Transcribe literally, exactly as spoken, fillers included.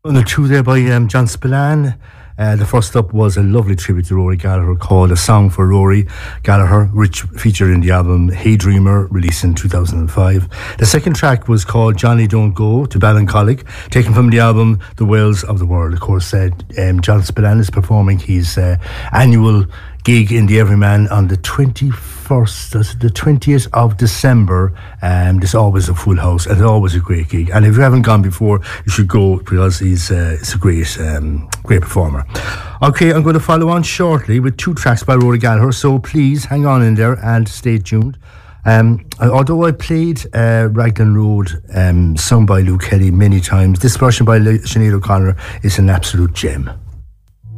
On the two there by um, John Spillane. Uh, the first up was a lovely tribute to Rory Gallagher called A Song for Rory Gallagher, which featured in the album Hey Dreamer, released in two thousand five. The second track was called Johnny Don't Go to Ballincollig, taken from the album The Wells of the World. Of course, uh, um, John Spillane is performing his uh, annual gig in the Everyman on the twenty-first, the twentieth of December. Um, there's always a full house and it's always a great gig. And if you haven't gone before, you should go because he's uh, it's a great, um, great performer. Okay, I'm going to follow on shortly with two tracks by Rory Gallagher, so please hang on in there and stay tuned. Um, although I played uh, Raglan Road, um, sung by Luke Kelly many times, this version by Sinead O'Connor is an absolute gem.